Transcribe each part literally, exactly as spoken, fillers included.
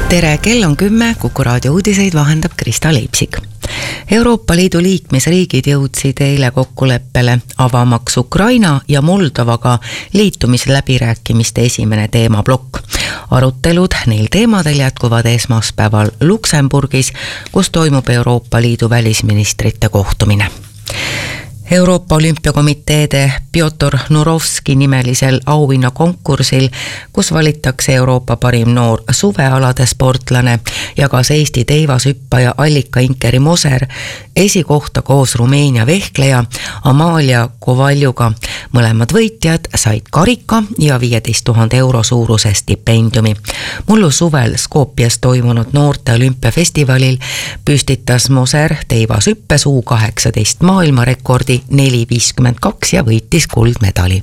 tere, kell on kümme, Kuku raadio uudiseid vahendab Krista Leipsik. Euroopa Liidu liikmesriigid jõudsid eile kokkuleppele avamaks Ukraina ja Moldovaga liitumisläbirääkimiste esimene teemablokk. Arutelud neil teemadel jätkuvad esmaspäeval Luksemburgis, kus toimub Euroopa Liidu välisministrite kohtumine. Euroopa Olümpiakomiteede Pjotor Nurovski nimelisel auhinnakonkursil, kus valitakse Euroopa parim noor suvealade sportlane, jagas Eesti teivashüppaja Allika Inkeri Moser esikohta koos Rumeenia vehkleja Amalia Kovaljuga. Mõlemad võitjad said karika ja viieteist tuhande euro suuruse stipendiumi. Mullu suvel Skopjes toimunud noorte olümpiafestivalil püstitas Moser teivashüppes U kaheksateist maailmarekordi neli viiskümmend kaks ja võitis kuldmedali.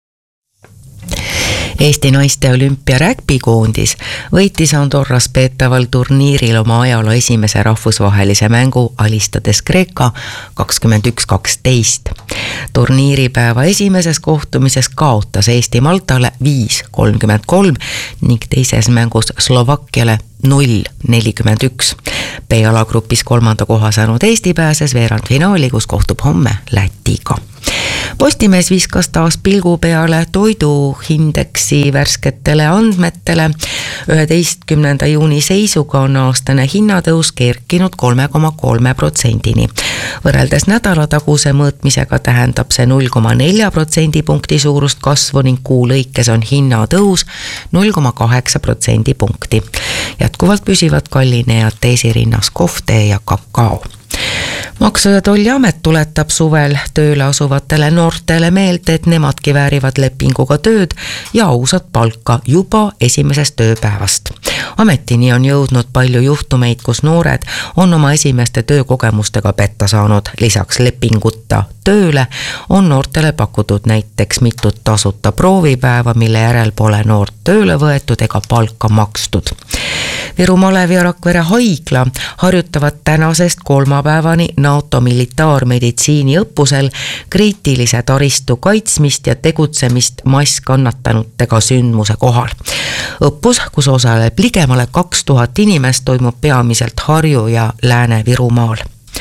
Eesti naiste olümpia räkpikoondis võitis Andorras peetaval turniiril oma ajaloo esimese rahvusvahelise mängu, alistades Kreeka kakskümmend üks kaksteist. Turniiripäeva esimeses kohtumises kaotas Eesti Maltale viis kolmkümmend kolm ning teises mängus Slovakkiale null nelikümmend üks. B-alagrupis kolmanda koha saanud Eesti pääses veerandfinaali, kus kohtub homme Lätiga. Postimees viskas taas pilgu peale toiduindeksi värsketele andmetele. üheteistkümnenda juuni seisuga on aastane hinnatõus kerkinud kolme koma kolme protsendini. Võrreldes nädalataguse mõõtmisega tähendab see null koma nelja protsendipunkti suurust kasvu ning kuu lõikes on hinnatõus null koma kaheksa protsendipunkti. Jätkuvalt püsivad kallinejad esirinnas kohvtee ja kakao. Maksu- ja Tolliamet tuletab suvel tööle asuvatele noortele meelde, et nemadki väärivad lepinguga tööd ja ausat palka juba esimesest tööpäevast. Ametini on jõudnud palju juhtumeid, kus noored on oma esimeste töökogemustega petta saanud. Lisaks lepinguta tööle on noortele pakutud näiteks mitut tasuta proovipäeva, mille järel pole noort tööle võetud ega palka makstud. Viru Malevi ja Rakvere haigla harjutavad tänasest kolmapäevani NATO militaarmeditsiini õppusel kriitilise taristu kaitsmist ja tegutsemist masskannatanutega sündmuse kohal. Õppus, kus osaleb ligemale kaks tuhat inimest, toimub peamiselt Harju ja Lääne-Virumaal.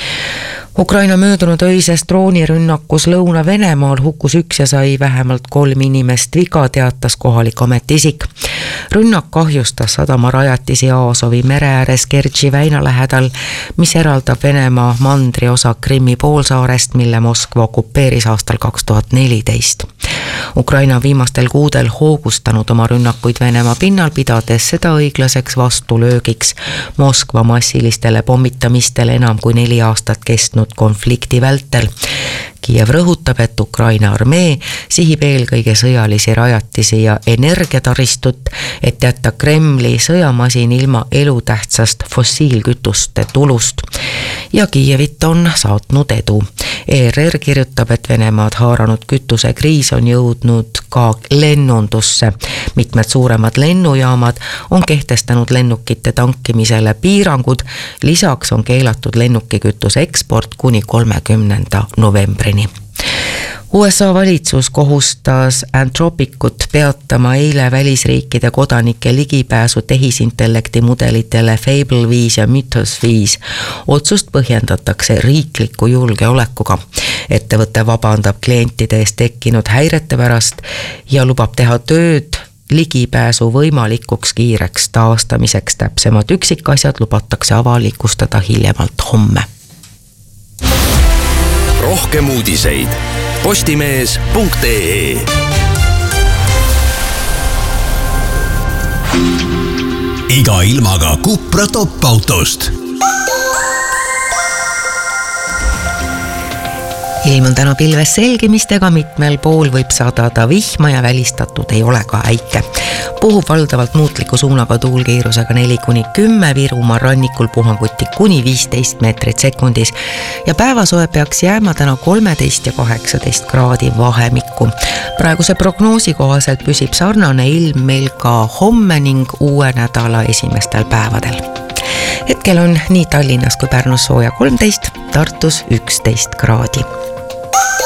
Ukraina möödunud öises droonirünnakus Lõuna-Venemaal hukkus üks ja sai vähemalt kolm inimest viga, teatas kohalik ametiisik. Rünnak kahjustas sadamarajatisi Aasovi mere ääres Kertši väina lähedal, mis eraldab Venemaa mandriosa Krimmi poolsaarest, mille Moskva okupeeris aastal kaks tuhat neliteist. Ukraina viimastel kuudel hoogustanud oma rünnakuid Venemaa pinnal, pidades seda õiglaseks vastulöögiks Moskva massilistele pommitamistele enam kui neli aastat kestnud konflikti vältel. Kiev rõhutab, et Ukraina armee sihib eelkõige sõjalisi rajatisi ja energiataristut, et jätta Kremli sõjamasin ilma elutähtsast fossiilkütuste tulust. Ja Kiievit on saatnud edu. E R R kirjutab, et Venemaad haaranud kütusekriis on jõudnud ka lennundusse. Mitmed suuremad lennujaamad on kehtestanud lennukite tankimisele piirangud. Lisaks on keelatud lennukikütuse eksport kuni kolmekümnenda novembrini. U S A valitsus kohustas Anthropicut peatama eile välisriikide kodanike ligipääsu tehisintellekti mudelitele Fable viis ja Mythos viis. Otsust põhjendatakse riikliku julgeolekuga. Ettevõte vabandab klientide eest tekkinud häirete pärast ja lubab teha tööd ligipääsu võimalikuks kiireks taastamiseks. Täpsemad üksikasjad lubatakse avalikustada hiljemalt homme. Rohkem uudiseid postimees punkt ee. Iga ilmaga Cupra top-autost. Ilm on täna pilves selgimistega, mitmel pool võib sadada vihma ja välistatud ei ole ka äike. Puhub valdavalt muutliku suunaga tuulkiirusega neli kuni kümme, Virumaa rannikul puhanguti kuni viisteist meetrit sekundis ja päevasoe peaks jääma täna kolmteist ja kaheksateist kraadi vahemikku. Praeguse prognoosi kohaselt püsib sarnane ilm meil ka homme ning uue nädala esimestel päevadel. Hetkel on nii Tallinnas kui Pärnus sooja kolmteist, Tartus üksteist kraadi.